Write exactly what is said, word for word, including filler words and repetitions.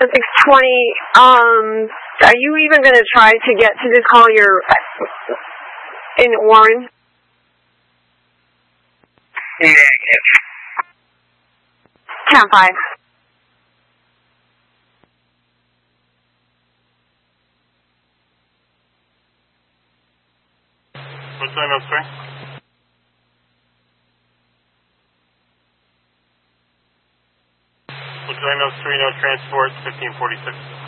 six twenty, um, are you even going to try to get to this call? You're in Warren? Negative. ten five. What's nine oh three? What's nine oh three, no transport, fifteen forty-six.